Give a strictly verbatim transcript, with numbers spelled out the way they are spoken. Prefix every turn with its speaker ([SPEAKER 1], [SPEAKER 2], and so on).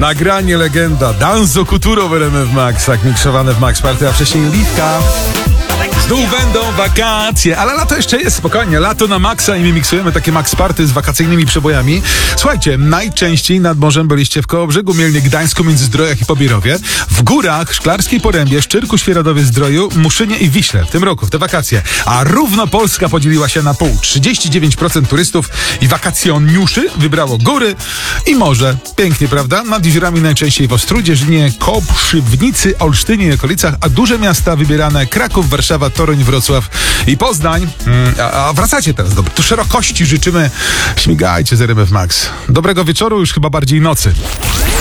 [SPEAKER 1] Nagranie legenda Danzo Kuturo w R M F Max, tak miksowane w Max Party, a wcześniej Litka. Znów będą wakacje, ale lato jeszcze jest, spokojnie, lato na maksa i my miksujemy takie Max Party z wakacyjnymi przebojami. Słuchajcie, najczęściej nad morzem byliście w Kołobrzegu, Mielnie, Gdańsku, Międzyzdrojach i Pobierowie, w górach, Szklarskiej Porębie, Szczyrku, Świeradowie Zdroju, Muszynie i Wiśle w tym roku, w te wakacje. A równo Polska podzieliła się na pół. trzydzieści dziewięć procent turystów i wakacjoniuszy wybrało góry i morze. Pięknie, prawda? Nad jeziorami najczęściej w Ostródzie, Żninie, Koprzywnicy, Olsztynie i okolicach, a duże miasta wybierane Kraków, Warszawa, Toruń, Wrocław i Poznań. A, a wracacie teraz do tu szerokości życzymy. Śmigajcie z R M F Max. Dobrego wieczoru, już chyba bardziej nocy.